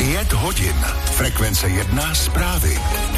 5 hodin. Frekvence 1 zprávy.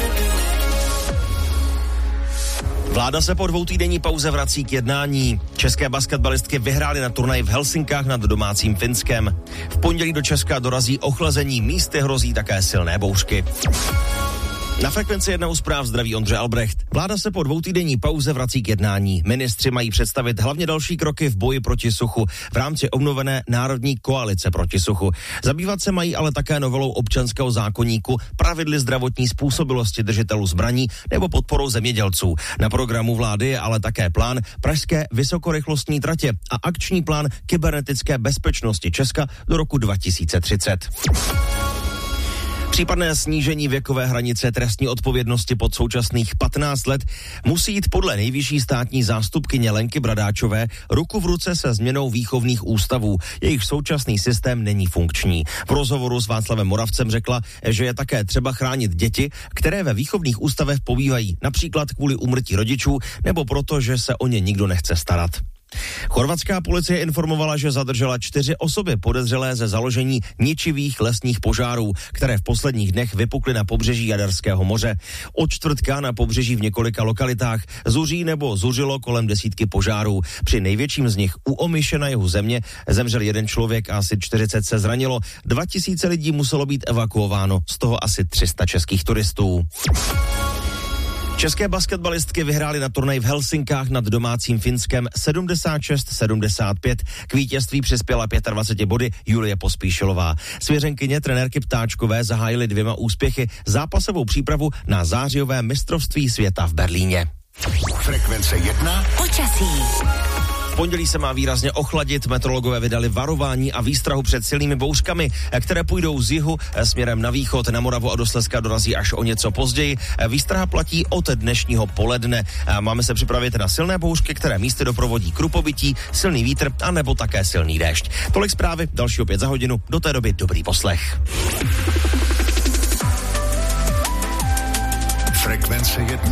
Vláda se po 2týdenní pauze vrací k jednání. České basketbalistky vyhrály na turnaji v Helsinkách nad domácím Finskem. V pondělí do Česka dorazí ochlazení, místy hrozí také silné bouřky. Na Frekvenci 1 u zpráv zdraví Ondřej Albrecht. Vláda se po 2týdenní pauze vrací k jednání. Ministři mají představit hlavně další kroky v boji proti suchu v rámci obnovené národní koalice proti suchu. Zabývat se mají ale také novelou občanského zákoníku, pravidly zdravotní způsobilosti držitelů zbraní nebo podporou zemědělců. Na programu vlády je ale také plán pražské vysokorychlostní tratě a akční plán kybernetické bezpečnosti Česka do roku 2030. Případné snížení věkové hranice trestní odpovědnosti pod současných 15 let musí jít podle nejvyšší státní zástupkyně Lenky Bradáčové ruku v ruce se změnou výchovných ústavů. Jejich současný systém není funkční. V rozhovoru s Václavem Moravcem řekla, že je také třeba chránit děti, které ve výchovných ústavech pobývají, například kvůli úmrtí rodičů nebo proto, že se o ně nikdo nechce starat. Chorvatská policie informovala, že zadržela 4 osoby podezřelé ze založení ničivých lesních požárů, které v posledních dnech vypukly na pobřeží Jaderského moře. Od čtvrtka na pobřeží v několika lokalitách zuří nebo zuřilo kolem 10 požárů. Při největším z nich u Omyše na jihu země zemřel 1 člověk a asi 40 se zranilo. 2000 lidí muselo být evakuováno, z toho asi 300 českých turistů. České basketbalistky vyhrály na turnaji v Helsinkách nad domácím Finskem 76-75. K vítězství přispěla 25 body Julie Pospíšilová. Svěřenkyně trenérky Ptáčkové zahájily 2 úspěchy zápasovou přípravu na zářijové mistrovství světa v Berlíně. Frekvence 1. Počasí. V pondělí se má výrazně ochladit, meteorologové vydali varování a výstrahu před silnými bouřkami, které půjdou z jihu směrem na východ, na Moravu a do Slezska dorazí až o něco později. Výstraha platí od dnešního poledne. Máme se připravit na silné bouřky, které místy doprovodí krupobytí, silný vítr a nebo také silný déšť. Tolik zprávy, další opět za hodinu, do té doby dobrý poslech. Frekvence 1.